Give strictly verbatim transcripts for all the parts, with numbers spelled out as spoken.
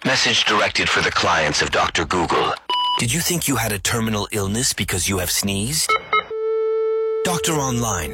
Message directed for the clients of Doctor Google. Did you think you had a terminal illness because you have sneezed? Doctor Online.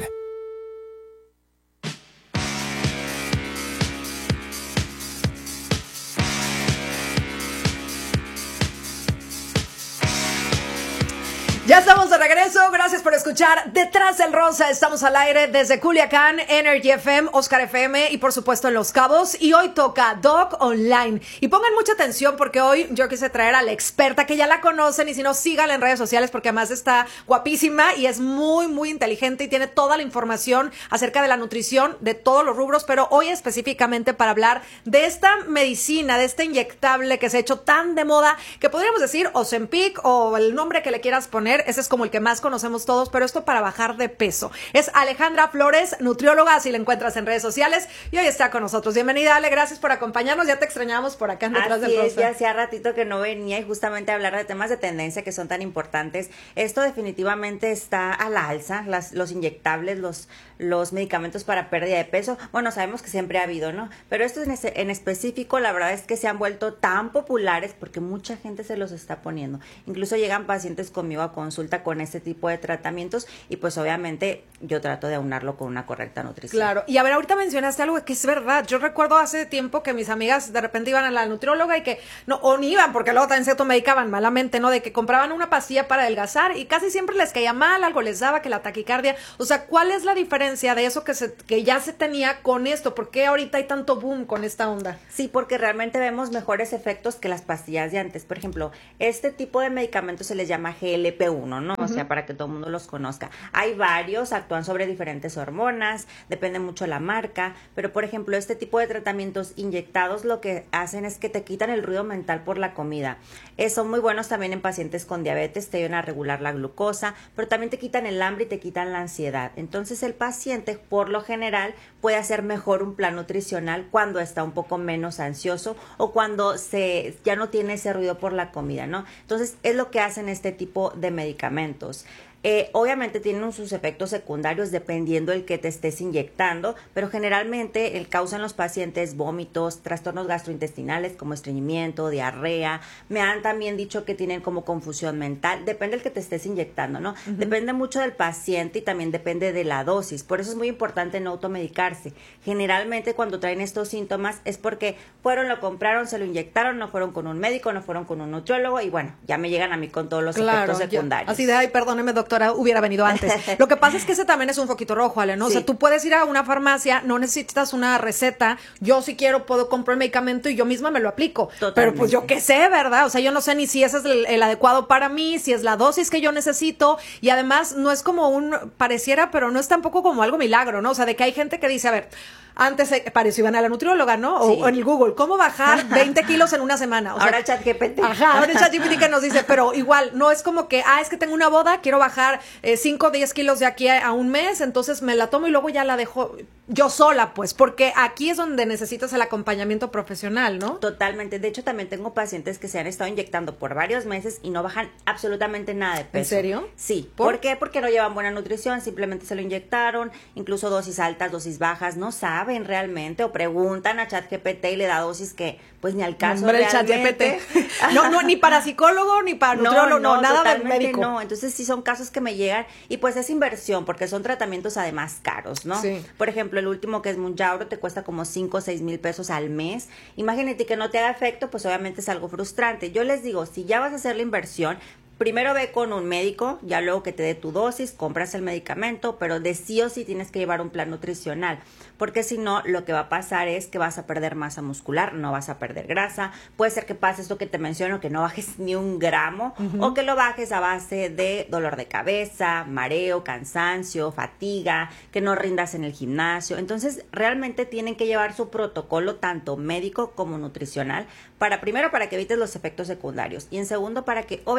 Ya estamos de regreso, gracias por escuchar Detrás del Rosa, estamos al aire desde Culiacán, Energy F M, Oscar F M y por supuesto en Los Cabos, y hoy toca Doc Online, y pongan mucha atención porque hoy yo quise traer a la experta que ya la conocen, y si no, síganla en redes sociales porque además está guapísima y es muy muy inteligente y tiene toda la información acerca de la nutrición de todos los rubros, pero hoy específicamente para hablar de esta medicina, de este inyectable que se ha hecho tan de moda, que podríamos decir Ozempic o el nombre que le quieras poner. Ese es como el que más conocemos todos, pero esto para bajar de peso. Es Alejandra Flores, nutrióloga, así la encuentras en redes sociales, y hoy está con nosotros. Bienvenida, Ale, gracias por acompañarnos, ya te extrañamos por acá en Detrás del Rosa. Así es, ya hacía ratito que no venía y justamente a hablar de temas de tendencia que son tan importantes. Esto definitivamente está a la alza, las, los inyectables, los, los medicamentos para pérdida de peso. Bueno, sabemos que siempre ha habido, ¿no? Pero estos en, ese, en específico, la verdad es que se han vuelto tan populares porque mucha gente se los está poniendo. Incluso llegan pacientes conmigo a consulta con este tipo de tratamientos y pues obviamente yo trato de aunarlo con una correcta nutrición. Claro, y a ver, ahorita mencionaste algo que es verdad. Yo recuerdo hace tiempo que mis amigas de repente iban a la nutrióloga y que, no, o ni iban, porque luego también se automedicaban malamente, ¿no? De que compraban una pastilla para adelgazar y casi siempre les caía mal, algo les daba, que la taquicardia. O sea, ¿cuál es la diferencia de eso que, se, que ya se tenía con esto? ¿Por qué ahorita hay tanto boom con esta onda? Sí, porque realmente vemos mejores efectos que las pastillas de antes. Por ejemplo, este tipo de medicamentos se les llama G L P uno, ¿no? Uh-huh. O sea, para que todo el mundo los conozca. Hay varios, actúan sobre diferentes hormonas, depende mucho la marca, pero por ejemplo, este tipo de tratamientos inyectados lo que hacen es que te quitan el ruido mental por la comida. Eh, son muy buenos también en pacientes con diabetes, te ayudan a regular la glucosa, pero también te quitan el hambre y te quitan la ansiedad. Entonces el paciente, por lo general, puede hacer mejor un plan nutricional cuando está un poco menos ansioso o cuando se ya no tiene ese ruido por la comida, ¿no? Entonces es lo que hacen este tipo de medicamentos. Eh, obviamente tienen sus efectos secundarios dependiendo el que te estés inyectando, pero generalmente el causan los pacientes vómitos, trastornos gastrointestinales como estreñimiento, diarrea. Me han también dicho que tienen como confusión mental, depende del que te estés inyectando, ¿no? Uh-huh. Depende mucho del paciente y también depende de la dosis, por eso es muy importante no automedicarse. Generalmente cuando traen estos síntomas es porque fueron, lo compraron, se lo inyectaron, no fueron con un médico, no fueron con un nutriólogo y bueno, ya me llegan a mí con todos los claro, efectos secundarios. Yo, así de, ay, perdóneme, doctor, hubiera venido antes. Lo que pasa es que ese también es un foquito rojo, Ale, ¿no? Sí. O sea, tú puedes ir a una farmacia, no necesitas una receta. Yo si quiero puedo comprar el medicamento y yo misma me lo aplico. Totalmente. Pero pues yo qué sé, ¿verdad? O sea, yo no sé ni si ese es el, el adecuado para mí, si es la dosis que yo necesito, y además no es como un, pareciera, pero no es tampoco como algo milagro, ¿no? O sea, de que hay gente que dice, a ver, antes eh, pareció iban a la nutrióloga, ¿no? O, sí. o en el Google, ¿cómo bajar veinte kilos en una semana? O sea, ahora el ChatGPT. Ajá, ahora el ChatGPT que nos dice, pero igual, no es como que, ah, es que tengo una boda, quiero bajar eh, cinco o diez kilos de aquí a, a un mes, entonces me la tomo y luego ya la dejo yo sola, pues, porque aquí es donde necesitas el acompañamiento profesional, ¿no? Totalmente. De hecho, también tengo pacientes que se han estado inyectando por varios meses y no bajan absolutamente nada de peso. ¿En serio? Sí. ¿Por, ¿Por qué? Porque no llevan buena nutrición, simplemente se lo inyectaron, incluso dosis altas, dosis bajas, no saben realmente o preguntan a ChatGPT y le da dosis que pues ni al caso Hombre, realmente. ChatGPT. No, no, ni para psicólogo, ni para nutriólogo, no, no, no nada de médico. No, entonces sí son casos que me llegan y pues es inversión porque son tratamientos además caros, ¿no? Sí. Por ejemplo, el último que es Mounjaro te cuesta como cinco o seis mil pesos al mes. Imagínate que no te haga efecto, pues obviamente es algo frustrante. Yo les digo, si ya vas a hacer la inversión, primero ve con un médico, ya luego que te dé tu dosis, compras el medicamento, pero de sí o sí tienes que llevar un plan nutricional, porque si no, lo que va a pasar es que vas a perder masa muscular, no vas a perder grasa, puede ser que pase esto que te menciono, que no bajes ni un gramo, uh-huh. o que lo bajes a base de dolor de cabeza, mareo, cansancio, fatiga, que no rindas en el gimnasio. Entonces, realmente tienen que llevar su protocolo, tanto médico como nutricional, para primero, para que evites los efectos secundarios, y en segundo, para que obviamente logres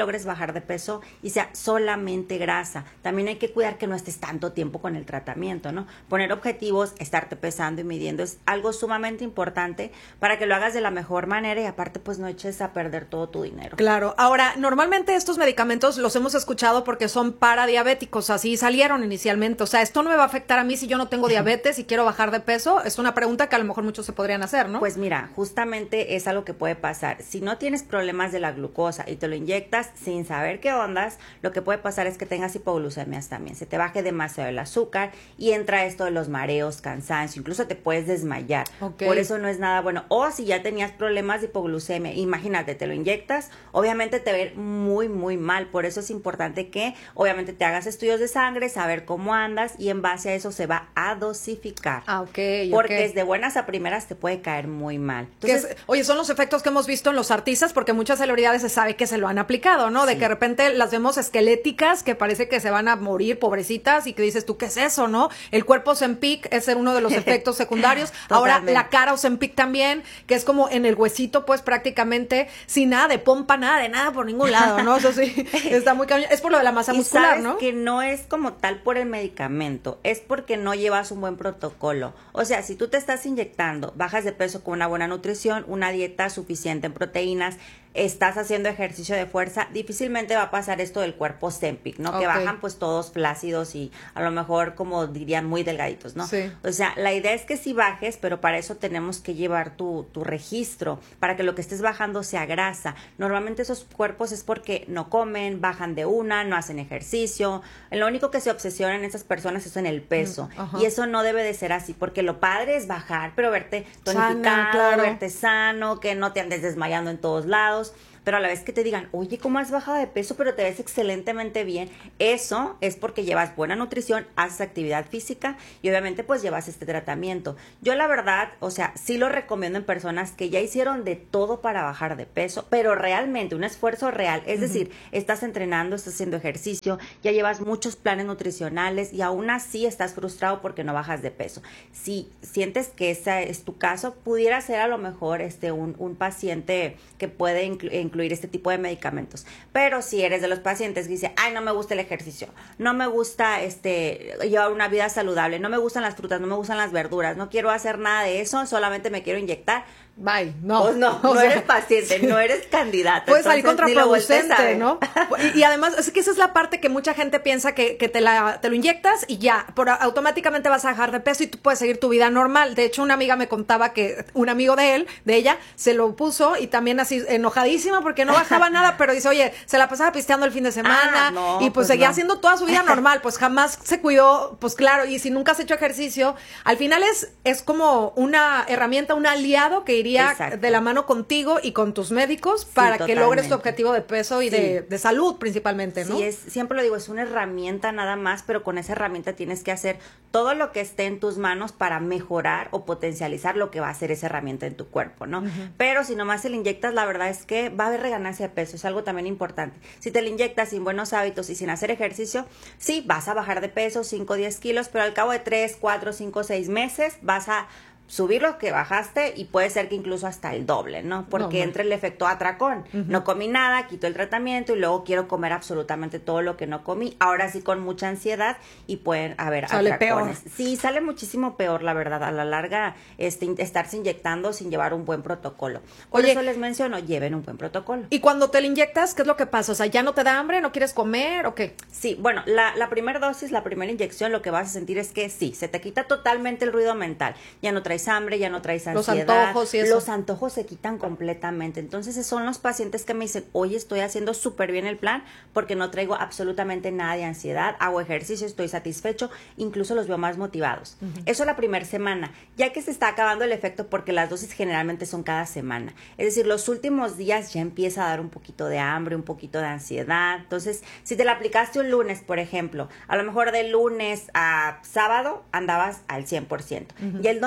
logres bajar de peso y sea solamente grasa. También hay que cuidar que no estés tanto tiempo con el tratamiento, ¿no? Poner objetivos, estarte pesando y midiendo es algo sumamente importante para que lo hagas de la mejor manera y aparte pues no eches a perder todo tu dinero. Claro. Ahora, normalmente estos medicamentos los hemos escuchado porque son para diabéticos, así salieron inicialmente. O sea, ¿esto no me va a afectar a mí si yo no tengo diabetes y quiero bajar de peso? Es una pregunta que a lo mejor muchos se podrían hacer, ¿no? Pues mira, justamente es algo que puede pasar. Si no tienes problemas de la glucosa y te lo inyectas sin saber qué ondas, lo que puede pasar es que tengas hipoglucemias también. Se te baje demasiado el azúcar y entra esto de los mareos, cansancio, incluso te puedes desmayar. Okay. Por eso no es nada bueno. O si ya tenías problemas de hipoglucemia, imagínate, te lo inyectas, obviamente te va a ir muy, muy mal. Por eso es importante que obviamente te hagas estudios de sangre, saber cómo andas y en base a eso se va a dosificar. Ah, ok. Porque okay. es de buenas a primeras te puede caer muy mal. Entonces, es, oye, son los efectos que hemos visto en los artistas porque muchas celebridades se sabe que se lo han aplicado, ¿no? De sí. que de repente las vemos esqueléticas que parece que se van a morir, pobrecitas, y que dices tú, ¿qué es eso, no? El cuerpo Ozempic es uno de los efectos secundarios. Ahora, la cara Ozempic también, que es como en el huesito, pues prácticamente sin nada de pompa, nada de nada por ningún lado, ¿no? Eso sí, está muy cañón. Es por lo de la masa y muscular, sabes ¿no? que no es como tal por el medicamento, es porque no llevas un buen protocolo. O sea, si tú te estás inyectando, bajas de peso con una buena nutrición, una dieta suficiente en proteínas, estás haciendo ejercicio de fuerza, difícilmente va a pasar esto del cuerpo Ozempic, ¿no? Okay. Que bajan pues todos flácidos y a lo mejor como dirían muy delgaditos, ¿no? Sí. O sea, la idea es que sí bajes, pero para eso tenemos que llevar tu, tu registro, para que lo que estés bajando sea grasa. Normalmente esos cuerpos es porque no comen, bajan de una, no hacen ejercicio. Lo único que se obsesionan esas personas es en el peso. Uh-huh. Y eso no debe de ser así, porque lo padre es bajar, pero verte tonificado, Sana, claro. verte sano, que no te andes desmayando en todos lados. Pero a la vez que te digan, oye, ¿cómo has bajado de peso? Pero te ves excelentemente bien. Eso es porque llevas buena nutrición, haces actividad física y obviamente pues llevas este tratamiento. Yo la verdad, o sea, sí lo recomiendo en personas que ya hicieron de todo para bajar de peso, pero realmente un esfuerzo real. Es uh-huh. decir, estás entrenando, estás haciendo ejercicio, ya llevas muchos planes nutricionales y aún así estás frustrado porque no bajas de peso. Si sientes que ese es tu caso, pudiera ser a lo mejor este un, un paciente que puede incluir incluir este tipo de medicamentos. Pero si eres de los pacientes que dice, ay, no me gusta el ejercicio, no me gusta este llevar una vida saludable, no me gustan las frutas, no me gustan las verduras, no quiero hacer nada de eso, solamente me quiero inyectar, bye, no. Pues no, no eres paciente, sí. no eres candidato. Puede salir contraproducente, ¿no? Y, y además, es que esa es la parte que mucha gente piensa que, que te, la, te lo inyectas y ya, por, automáticamente vas a bajar de peso y tú puedes seguir tu vida normal. De hecho, una amiga me contaba que un amigo de él, de ella, se lo puso y también así enojadísima porque no bajaba nada, pero dice, oye, se la pasaba pisteando el fin de semana ah, no, y pues, pues seguía no. haciendo toda su vida normal, pues jamás se cuidó, pues claro, y si nunca has hecho ejercicio, al final es, es como una herramienta, un aliado que iría Exacto. de la mano contigo y con tus médicos sí, para totalmente. que logres tu objetivo de peso y sí. de, de salud principalmente, ¿no? Sí, es, siempre lo digo, es una herramienta nada más, pero con esa herramienta tienes que hacer todo lo que esté en tus manos para mejorar o potencializar lo que va a hacer esa herramienta en tu cuerpo, ¿no? Uh-huh. Pero si nomás se le inyectas, la verdad es que va a haber reganancia de peso, es algo también importante. Si te le inyectas sin buenos hábitos y sin hacer ejercicio, sí, vas a bajar de peso cinco o diez kilos, pero al cabo de tres, cuatro, cinco, seis meses vas a subir lo que bajaste y puede ser que incluso hasta el doble, ¿no? Porque no, entra el efecto atracón. Uh-huh. No comí nada, quito el tratamiento y luego quiero comer absolutamente todo lo que no comí. Ahora sí con mucha ansiedad y pueden haber sale atracones. Peor. Sí, sale muchísimo peor, la verdad. A la larga, este, estarse inyectando sin llevar un buen protocolo. Por Oye, eso les menciono, lleven un buen protocolo. ¿Y cuando te lo inyectas, qué es lo que pasa? O sea, ¿ya no te da hambre? ¿No quieres comer o qué? Sí, bueno, la, la primera dosis, la primera inyección, lo que vas a sentir es que sí, se te quita totalmente el ruido mental. Ya no traes hambre, ya no traes ansiedad. Los antojos y eso. Los antojos se quitan completamente. Entonces, son los pacientes que me dicen, oye, estoy haciendo súper bien el plan porque no traigo absolutamente nada de ansiedad, hago ejercicio, estoy satisfecho, incluso los veo más motivados. Uh-huh. Eso la primera semana, ya que se está acabando el efecto porque las dosis generalmente son cada semana. Es decir, los últimos días ya empieza a dar un poquito de hambre, un poquito de ansiedad. Entonces, si te la aplicaste un lunes, por ejemplo, a lo mejor de lunes a sábado andabas al cien por ciento. Uh-huh. Y el domingo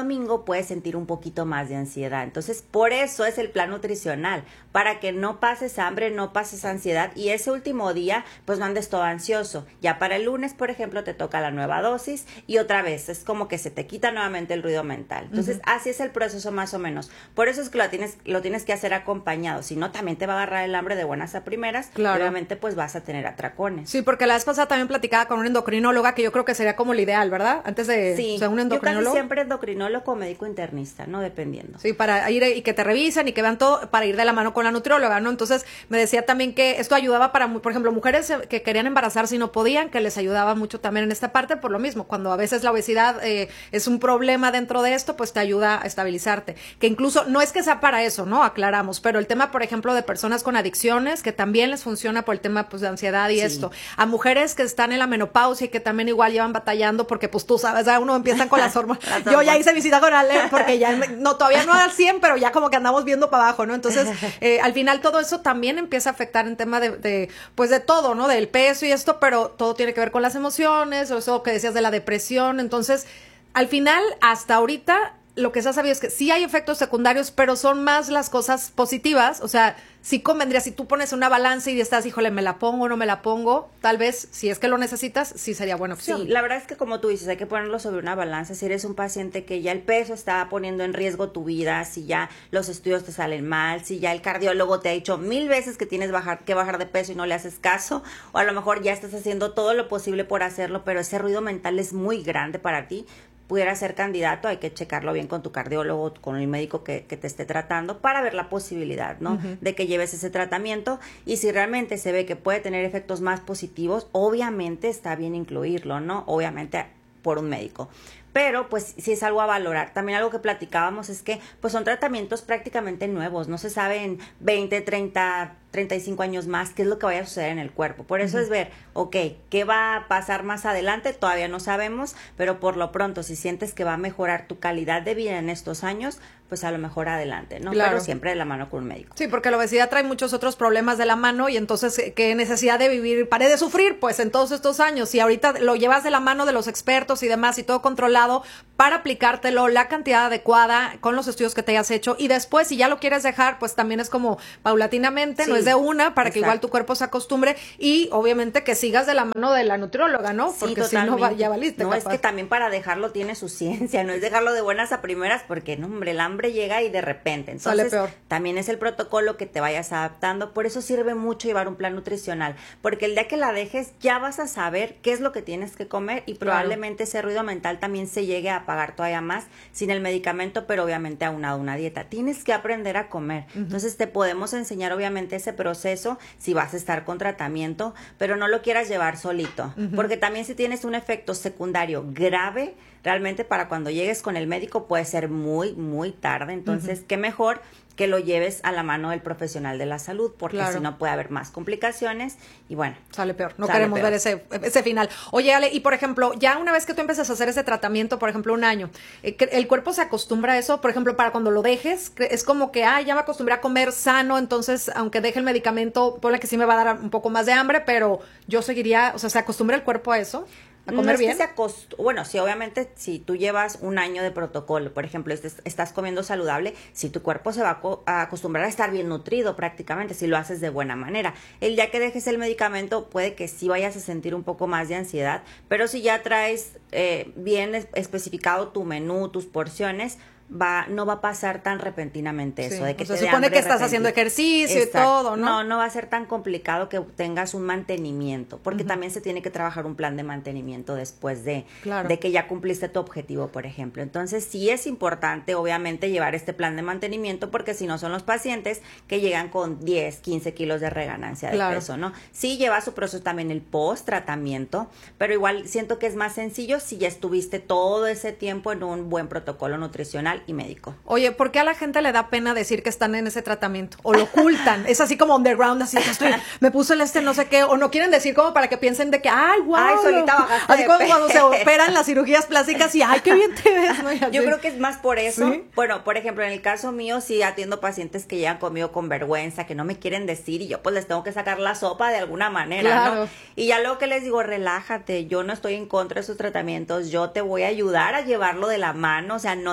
médico puedes sentir un poquito más de ansiedad. Entonces, por eso es el plan nutricional, para que no pases hambre, no pases ansiedad y ese último día, pues no andes todo ansioso. Ya para el lunes, por ejemplo, te toca la nueva dosis y otra vez es como que se te quita nuevamente el ruido mental. Entonces, uh-huh. así es el proceso más o menos. Por eso es que lo tienes, lo tienes que hacer acompañado. Si no, también te va a agarrar el hambre de buenas a primeras. Claro. Y obviamente, pues vas a tener atracones. Sí, porque la vez pasada también platicaba con una endocrinóloga que yo creo que sería como lo ideal, ¿verdad? Antes de sí, o sea, un endocrinólogo. Yo casi siempre endocrinólogo o médico internista, ¿no? Dependiendo. Sí, para ir y que te revisen y que vean todo, para ir de la mano con la nutrióloga, ¿no? Entonces, me decía también que esto ayudaba para, por ejemplo, mujeres que querían embarazarse y no podían, que les ayudaba mucho también en esta parte, por lo mismo, cuando a veces la obesidad eh, es un problema dentro de esto, pues te ayuda a estabilizarte. Que incluso, no es que sea para eso, ¿no? Aclaramos, pero el tema, por ejemplo, de personas con adicciones, que también les funciona por el tema, pues, de ansiedad y sí. esto. A mujeres que están en la menopausia y que también igual llevan batallando, porque, pues, tú sabes, ¿sabes? Uno empieza con las hormonas. Yo ya hice mi cita con Ale, porque ya, no, todavía no al cien, pero ya como que andamos viendo para abajo, ¿no? Entonces, eh, al final todo eso también empieza a afectar en tema de, de, pues, de todo, ¿no? Del peso y esto, pero todo tiene que ver con las emociones, o eso que decías de la depresión. Entonces, al final, hasta ahorita, lo que se ha sabido es que sí hay efectos secundarios, pero son más las cosas positivas. O sea, sí convendría, si tú pones una balanza y estás, híjole, ¿me la pongo o no me la pongo? Tal vez, si es que lo necesitas, sí sería buena opción. Sí, la verdad es que como tú dices, hay que ponerlo sobre una balanza. Si eres un paciente que ya el peso está poniendo en riesgo tu vida, si ya los estudios te salen mal, si ya el cardiólogo te ha dicho mil veces que tienes bajar, que bajar de peso y no le haces caso, o a lo mejor ya estás haciendo todo lo posible por hacerlo, pero ese ruido mental es muy grande para ti, pudiera ser candidato, hay que checarlo bien con tu cardiólogo, con el médico que, que te esté tratando para ver la posibilidad, ¿no? Uh-huh. De que lleves ese tratamiento y si realmente se ve que puede tener efectos más positivos, obviamente está bien incluirlo, ¿no? Obviamente por un médico. Pero pues sí es algo a valorar. También algo que platicábamos es que pues son tratamientos prácticamente nuevos, no se sabe en veinte, treinta, treinta y cinco años más qué es lo que vaya a suceder en el cuerpo. Por eso uh-huh. es ver, ok, ¿qué va a pasar más adelante? Todavía no sabemos, pero por lo pronto si sientes que va a mejorar tu calidad de vida en estos años, pues a lo mejor adelante, ¿no? Claro. Pero siempre de la mano con un médico. Sí, porque la obesidad trae muchos otros problemas de la mano y entonces, ¿qué necesidad de vivir? Paré de sufrir, pues, en todos estos años. Y ahorita lo llevas de la mano de los expertos y demás y todo controlado para aplicártelo, la cantidad adecuada con los estudios que te hayas hecho. Y después, si ya lo quieres dejar, pues también es como paulatinamente, sí, no es de una, para exacto. que igual tu cuerpo se acostumbre y obviamente que sigas de la mano de la nutrióloga, ¿no? Porque sí, si no, ya valiste. No, capaz. Es que también para dejarlo tiene su ciencia, no es dejarlo de buenas a primeras porque, no, hombre, el hambre llega y de repente. Entonces, peor. También es el protocolo que te vayas adaptando. Por eso sirve mucho llevar un plan nutricional, porque el día que la dejes ya vas a saber qué es lo que tienes que comer y probablemente claro. ese ruido mental también se llegue a apagar todavía más sin el medicamento, pero obviamente aunado a una dieta. Tienes que aprender a comer. Uh-huh. Entonces, te podemos enseñar obviamente ese proceso si vas a estar con tratamiento, pero no lo quieras llevar solito, uh-huh. porque también si tienes un efecto secundario grave, realmente para cuando llegues con el médico puede ser muy, muy tarde. Entonces, uh-huh. qué mejor que lo lleves a la mano del profesional de la salud, porque claro. si no puede haber más complicaciones y bueno. Sale peor, no queremos peor. ver ese, ese final. Oye, Ale, y por ejemplo, ya una vez que tú empiezas a hacer ese tratamiento, por ejemplo, un año, ¿el cuerpo se acostumbra a eso? Por ejemplo, para cuando lo dejes, es como que, ah, ya me acostumbré a comer sano, entonces, aunque deje el medicamento, ponle que sí me va a dar un poco más de hambre, pero yo seguiría, o sea, ¿se acostumbra el cuerpo a eso? ¿A comer no es bien? Que se acost- bueno, sí, obviamente, si tú llevas un año de protocolo, por ejemplo, est- estás comiendo saludable, si tu cuerpo se va a, co- a acostumbrar a estar bien nutrido prácticamente, si lo haces de buena manera. El día que dejes el medicamento, puede que sí vayas a sentir un poco más de ansiedad, pero si ya traes eh, bien es- especificado tu menú, tus porciones, va no va a pasar tan repentinamente eso, sí, de que se te supone que estás repentin- haciendo ejercicio Exacto. y todo, ¿no? No, no va a ser tan complicado que tengas un mantenimiento, porque uh-huh. también se tiene que trabajar un plan de mantenimiento después de, claro. de que ya cumpliste tu objetivo, por ejemplo. Entonces, sí es importante, obviamente, llevar este plan de mantenimiento, porque si no son los pacientes que llegan con diez, quince kilos de reganancia de claro. peso, ¿no? Sí lleva su proceso también el post-tratamiento, pero igual siento que es más sencillo si ya estuviste todo ese tiempo en un buen protocolo nutricional y médico. Oye, ¿por qué a la gente le da pena decir que están en ese tratamiento? O lo ocultan, es así como underground, así que estoy, me puse el este no sé qué, o no quieren decir como para que piensen de que, ay, wow. Ay, solita bajaste así como cuando se operan las cirugías plásticas y, ay, qué bien te ves, ¿no? Yo creo que es más por eso. ¿Sí? Bueno, por ejemplo, en el caso mío, sí atiendo pacientes que llegan conmigo con vergüenza, que no me quieren decir y yo pues les tengo que sacar la sopa de alguna manera, claro. ¿no? Y ya luego que les digo, relájate, yo no estoy en contra de esos tratamientos, yo te voy a ayudar a llevarlo de la mano, o sea, no te preocupes.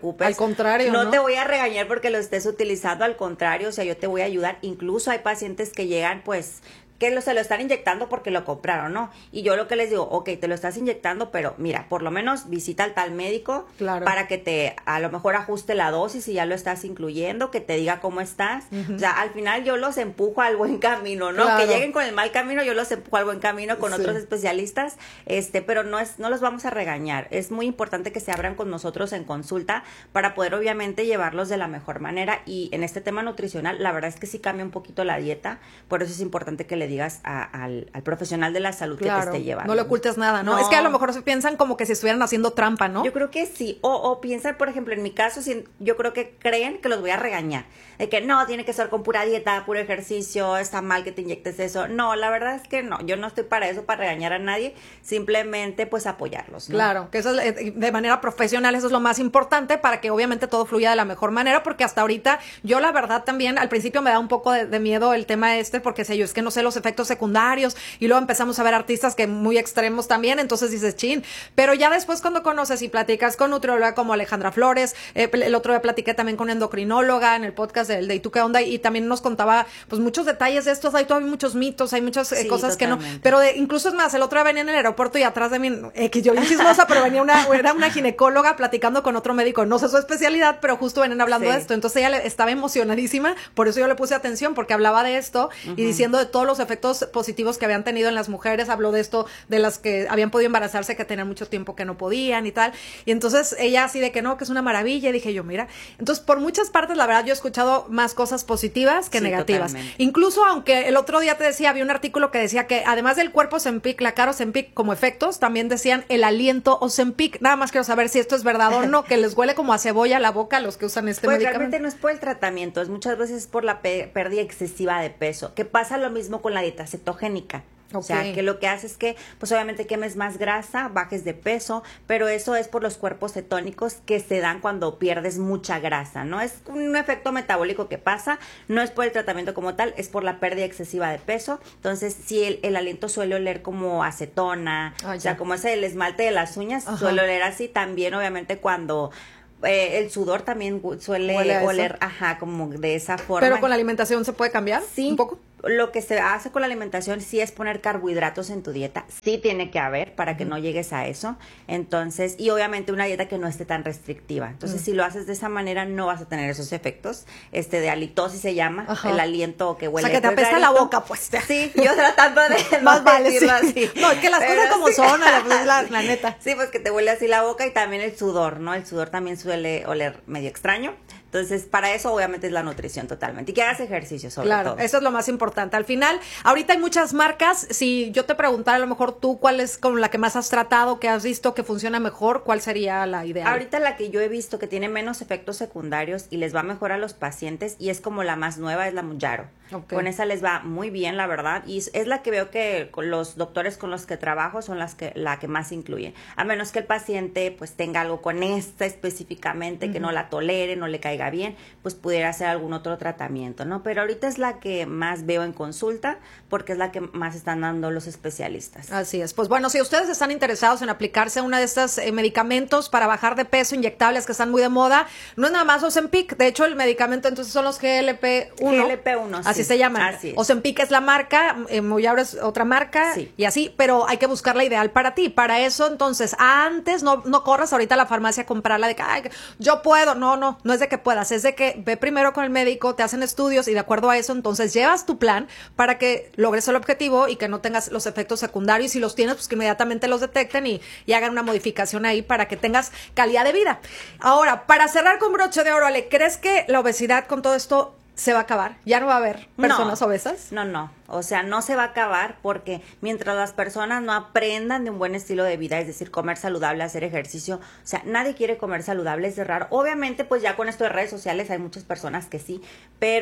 preocupes. Al contrario, no, ¿no? te voy a regañar porque lo estés utilizando, al contrario, o sea, yo te voy a ayudar. Incluso hay pacientes que llegan, pues, que lo, se lo están inyectando porque lo compraron, ¿no? Y yo lo que les digo, ok, te lo estás inyectando, pero mira, por lo menos visita al tal médico claro. para que te, a lo mejor ajuste la dosis si ya lo estás incluyendo, que te diga cómo estás. Uh-huh. O sea, al final yo los empujo al buen camino, ¿no? Claro. Que lleguen con el mal camino, yo los empujo al buen camino con sí. otros especialistas, este, pero no es, no los vamos a regañar. Es muy importante que se abran con nosotros en consulta para poder obviamente llevarlos de la mejor manera. Y en este tema nutricional, la verdad es que sí cambia un poquito la dieta, por eso es importante que le digas a, al, al profesional de la salud claro, que te esté llevando. No le ocultes nada, ¿no? ¿no? Es que a lo mejor se piensan como que si estuvieran haciendo trampa, ¿no? Yo creo que sí. O, o piensan, por ejemplo, en mi caso, si, yo creo que creen que los voy a regañar. De que no, tiene que ser con pura dieta, puro ejercicio, está mal que te inyectes eso. No, la verdad es que no. Yo no estoy para eso, para regañar a nadie. Simplemente, pues, apoyarlos, ¿no? Claro, que eso es de manera profesional, eso es lo más importante para que obviamente todo fluya de la mejor manera, porque hasta ahorita, yo la verdad también, al principio me da un poco de, de miedo el tema este, porque sé yo, es que no sé los efectos secundarios, y luego empezamos a ver artistas que muy extremos también, entonces dices, chin, pero ya después cuando conoces y platicas con nutrióloga como Alejandra Flores, eh, el otro día platiqué también con endocrinóloga en el podcast del de ¿Y tú qué onda? Y también nos contaba pues muchos detalles de estos, hay todavía muchos mitos, hay muchas eh, sí, cosas totalmente. que no, pero de, incluso es más, el otro día venía en el aeropuerto y atrás de mí, eh, que yo bien chismosa, pero venía una, era una ginecóloga platicando con otro médico, no sé su especialidad, pero justo venían hablando sí. de esto, entonces ella le, estaba emocionadísima, por eso yo le puse atención, porque hablaba de esto uh-huh. y diciendo de todos los efectos positivos que habían tenido en las mujeres, habló de esto, de las que habían podido embarazarse, que tenían mucho tiempo que no podían y tal, y entonces ella así de que no, que es una maravilla, y dije yo, mira, entonces por muchas partes la verdad yo he escuchado más cosas positivas que sí, negativas, totalmente. Incluso aunque el otro día te decía, había un artículo que decía que además del cuerpo Ozempic, la cara Ozempic como efectos, también decían el aliento Ozempic, nada más quiero saber si esto es verdad o no, que les huele como a cebolla la boca a los que usan este pues medicamento. Realmente no es por el tratamiento, es muchas veces por la pe- pérdida excesiva de peso, que pasa lo mismo con la dieta cetogénica. Okay. O sea, que lo que hace es que, pues obviamente quemes más grasa, bajes de peso, pero eso es por los cuerpos cetónicos que se dan cuando pierdes mucha grasa, ¿no? Es un efecto metabólico que pasa, no es por el tratamiento como tal, es por la pérdida excesiva de peso. Entonces, si el, el aliento suele oler como acetona, oh, o sea, como ese el esmalte de las uñas, ajá. suele oler así. También, obviamente, cuando... Eh, el sudor también suele oler, ajá, como de esa forma. ¿Pero con la alimentación se puede cambiar? Sí. ¿Un poco? Lo que se hace con la alimentación sí es poner carbohidratos en tu dieta, sí tiene que haber para que uh-huh. no llegues a eso, entonces, y obviamente una dieta que no esté tan restrictiva, entonces uh-huh. si lo haces de esa manera no vas a tener esos efectos, este de halitosis se llama, uh-huh. el aliento que huele. O sea, que te apesta la boca, pues. Sí, yo tratando de más vale, decirlo sí. así. No, es que las Pero cosas como sí. son, la, la, la neta. Sí, pues que te huele así la boca y también el sudor, ¿no? El sudor también suele oler medio extraño. Entonces, para eso obviamente es la nutrición totalmente. Y que hagas ejercicio sobre claro, todo. Claro, eso es lo más importante. Al final, ahorita hay muchas marcas. Si yo te preguntara a lo mejor tú cuál es como la que más has tratado, que has visto que funciona mejor, ¿cuál sería la ideal? Ahorita la que yo he visto que tiene menos efectos secundarios y les va mejor a los pacientes y es como la más nueva es la Mounjaro. Okay. Con esa les va muy bien, la verdad. Y es la que veo que los doctores con los que trabajo son las que la que más incluye. A menos que el paciente pues tenga algo con esta específicamente, uh-huh. que no la tolere, no le caiga bien, pues pudiera hacer algún otro tratamiento, ¿no? Pero ahorita es la que más veo en consulta porque es la que más están dando los especialistas. Así es. Pues bueno, si ustedes están interesados en aplicarse una de estos eh, medicamentos para bajar de peso, inyectables que están muy de moda, no es nada más Ozempic, de hecho el medicamento entonces son los G L P uno. G L P uno, así sí. se llaman. Así es. Ozempic es la marca, eh, Mounjaro es otra marca, sí. y así, pero hay que buscar la ideal para ti. Para eso, entonces, antes no, no corras ahorita a la farmacia a comprarla de que, ay, yo puedo. No, no, no es de que puedas, es de que ve primero con el médico, te hacen estudios y de acuerdo a eso, entonces llevas tu plan para que logres el objetivo y que no tengas los efectos secundarios. Y si los tienes, pues que inmediatamente los detecten y, y hagan una modificación ahí para que tengas calidad de vida. Ahora, para cerrar con broche de oro, Ale, ¿crees que la obesidad con todo esto se va a acabar? ¿Ya no va a haber personas no, obesas? No, no. O sea, no se va a acabar porque mientras las personas no aprendan de un buen estilo de vida, es decir, comer saludable, hacer ejercicio, o sea, nadie quiere comer saludable, es raro. Obviamente, pues ya con esto de redes sociales hay muchas personas que sí, pero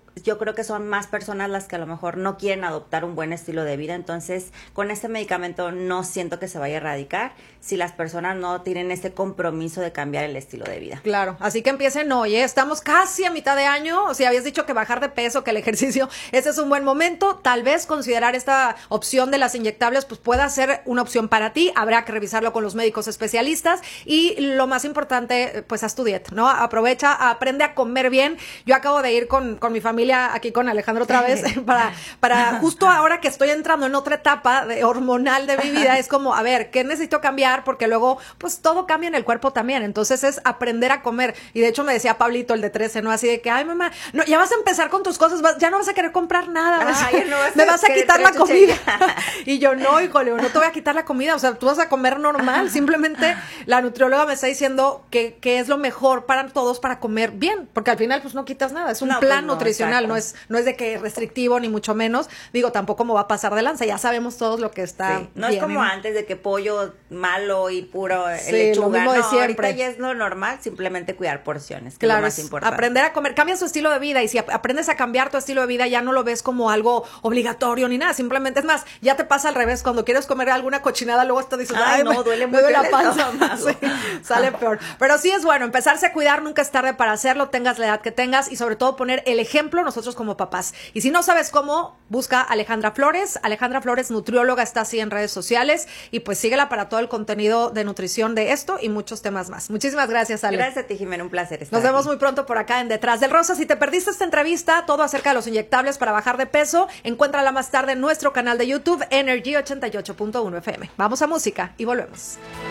yo creo que son más personas las que a lo mejor no quieren adoptar un buen estilo de vida. Entonces, con este medicamento no siento que se vaya a erradicar si las personas no tienen ese compromiso de cambiar el estilo de vida. Claro, así que empiecen hoy, ¿eh? Estamos casi a mitad de año. O sea, habías dicho que bajar de peso, que el ejercicio, ese es un buen momento. Tal vez considerar esta opción de las inyectables pues pueda ser una opción para ti. Habrá que revisarlo con los médicos especialistas. Y lo más importante, pues haz tu dieta, ¿no? Aprovecha, aprende a comer bien. Yo acabo de ir con, con mi familia, aquí con Alejandro otra vez, para, para justo ahora que estoy entrando en otra etapa de, hormonal de mi vida, es como, a ver, ¿qué necesito cambiar? Porque luego, pues todo cambia en el cuerpo también. Entonces es aprender a comer. Y de hecho me decía Pablito, el de trece, ¿no? Así de que, ay, mamá, no, ya vas a empezar con tus cosas, vas, ya no vas a querer comprar nada. Vas, Ay, no vas me a vas a quitar la comida. chuchería. Y yo, no, híjole, no te voy a quitar la comida. O sea, tú vas a comer normal. Simplemente la nutrióloga me está diciendo que, que es lo mejor para todos para comer bien. Porque al final, pues no quitas nada. Es un No, plan pues no, nutricional. exacto. No es, no es de que restrictivo, ni mucho menos. Digo, tampoco me va a pasar de lanza. Ya sabemos todos lo que está. Sí. No bien, es como ¿eh? antes de que pollo malo y puro eh, Sí, lechuga. lo mismo de no, siempre. ahorita ya es lo normal, simplemente cuidar porciones, que Claro, es lo más es importante. aprender a comer, cambia su estilo de vida y si ap- aprendes a cambiar tu estilo de vida ya no lo ves como algo obligatorio ni nada, simplemente es más, ya te pasa al revés, cuando quieres comer alguna cochinada luego hasta dices, Ay, ay, no, me, duele me mucho duele la el panza, estómago. sí, sale peor, pero sí es bueno, empezarse a cuidar, nunca es tarde para hacerlo, tengas la edad que tengas y sobre todo poner el ejemplo nosotros como papás, y si no sabes cómo, busca a Alejandra Flores, Alejandra Flores, nutrióloga, está así en redes sociales y pues síguela para todo el contenido de nutrición de esto y muchos temas más. Muchísimas gracias, Ale. Gracias a ti, Jimena, un placer estar Nos vemos aquí. muy pronto por acá en Detrás del Rosa. Si te perdiste esta entrevista, todo acerca de los inyectables para bajar de peso, encuéntrala más tarde en nuestro canal de YouTube, Energy ochenta y ocho punto uno F M. Vamos a música y volvemos.